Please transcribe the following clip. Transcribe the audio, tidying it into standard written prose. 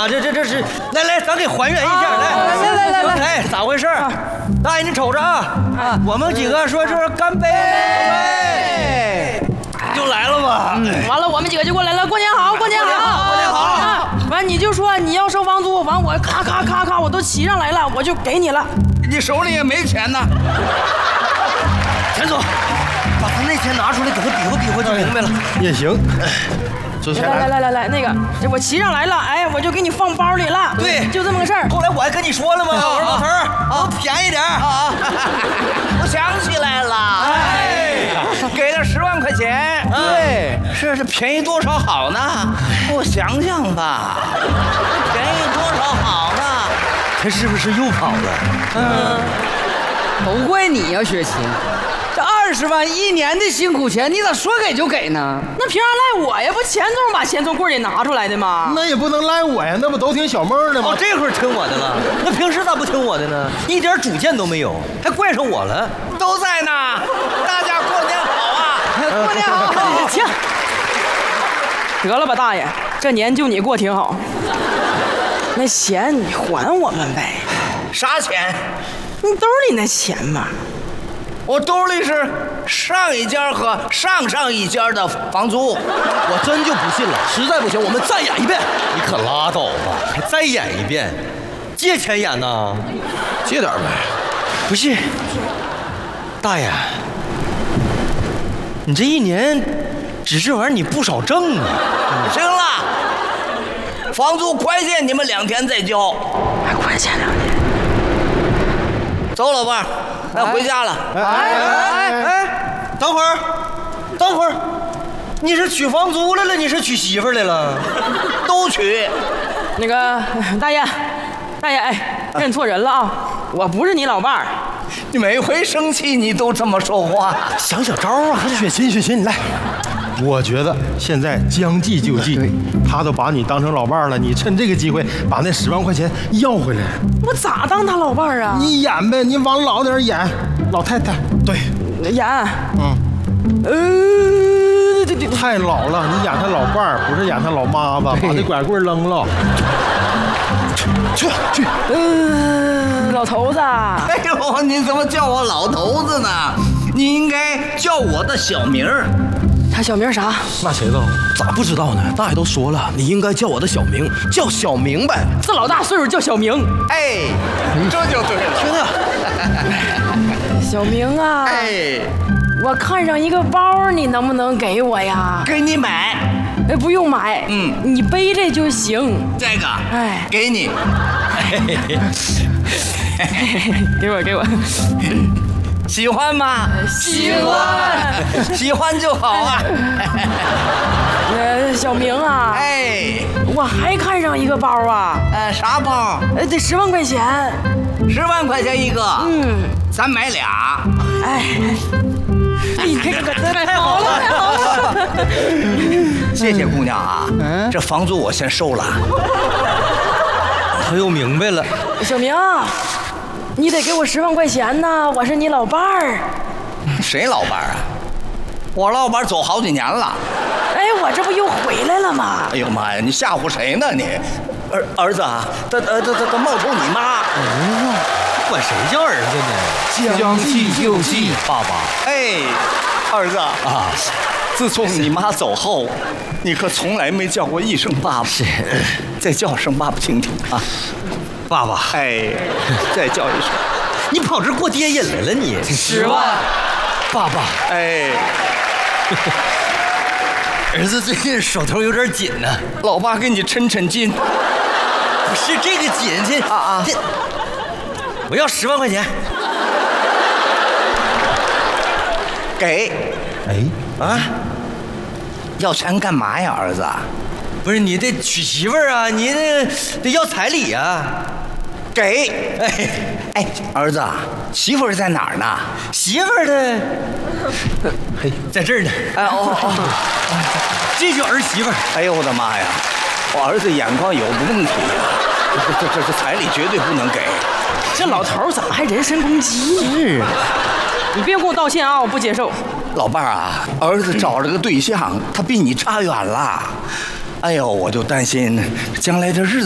这是，来，咱给还原一下，来，哎，咋回事？大爷，你瞅着啊，我们几个说就是干杯，就来了吧。 完了，我们几个就过来了，过年好，过年好， 过年好。 完你就说你要收房租，完我咔，我都骑上来了，我就给你了。 你手里也没钱呢。 田总，把他那钱拿出来，给他比划就明白了。 也行。收钱。 来，那个，我骑上来了，哎，我就给你放包里了。 对， 就这么个事儿。 后来我还跟你说了吗？我说老头儿，都便宜点啊。 我想起来了，给了10万块钱。对，是便宜多少好呢？我想想吧，便宜多少好呢？ 他是不是又跑了？ 都怪你呀，雪琴。这20万1年的辛苦钱，你咋说给就给呢？ 那凭啥赖我呀？不钱总把钱从柜里拿出来的吗？ 那也不能赖我呀，那不都听小妹的吗？ 这会儿听我的了，那平时咋不听我的呢？一点主见都没有，还怪上我了。 都在呢，大家过年好啊！ 过年好！ 行，得了吧，大爷，这年就你过挺好。那钱你还我们呗？ 啥钱？ 你兜里那钱嘛。 我兜里是上一家和上一家的房租。 我真就不信了，实在不行我们再演一遍。你可拉倒吧，还再演一遍？借钱演呢？ 借点呗。 不是，大爷，你这一年指这玩意儿你不少挣啊。 行了，房租快些你们2天再交。 还快些2天。 走，老伴儿，咱回家了。 等会儿，你是取房租来了，你是娶媳妇来了？ 都取。 那个大爷，哎，认错人了啊！我不是你老伴儿。 你每回生气你都这么说话， 想小招啊！ 雪琴，你来。我觉得现在将计就计，他都把你当成老伴儿了，你趁这个机会把那10万块钱要回来。 我咋当他老伴儿啊？ 你演呗，你往老点演，老太太。对， 演。 太老了，你演他老伴儿，不是演他老妈子，把这拐棍扔了。去。 老头子。 哎呦，你怎么叫我老头子呢？你应该叫我的小名儿。 他小名啥？ 那谁知道？ 咋不知道呢？大爷都说了，你应该叫我的小名，叫小明白。 这老大岁数叫小明。 哎，这就对了。 听着， 小明啊。 哎， 我看上一个包，你能不能给我呀？ 给你买。 哎，不用买，你背着就行。 这个， 哎， 给你。 给我。 喜欢吗？ 喜欢， 喜欢就好啊。 小明啊， 哎， 我还看上一个包啊。 啥包？ 得10万块钱。 10万块钱一个。咱买俩。 哎，你这个太好了。 谢谢姑娘啊，这房租我先收了。 他又明白了。 小明，你得给我10万块钱呢，我是你老伴儿。 谁老伴儿啊？我老伴儿走好几年了。 哎，我这不又回来了吗？ 哎呦妈呀，你吓唬谁呢你？儿子啊，他冒充你妈。 管谁叫儿子呢？ 将计就计， 爸爸。 哎，儿子啊，自从你妈走后，你可从来没叫过一声爸爸。 是， 再叫声爸爸听听啊。 爸爸。 哎，再叫一声。 你跑这过爹瘾来了你 ？10万。 爸爸。 哎。 儿子最近手头有点紧呢， 老爸给你抻筋。 不是这个紧，这我要10万块钱。 给。 哎啊，要钱干嘛呀，儿子？ 不是你得娶媳妇儿啊，你得要彩礼啊。 给。哎，儿子，媳妇儿在哪儿呢？ 媳妇儿的，嘿，在这儿呢。这就儿媳妇儿。 哎呦我的妈呀，我儿子眼光有个问题啊，这彩礼绝对不能给。 这老头怎么还人身攻击呢？ 是， 你别跟我道歉啊，我不接受。 老伴儿啊，儿子找了个对象，他比你差远了。哎呦，我就担心将来这日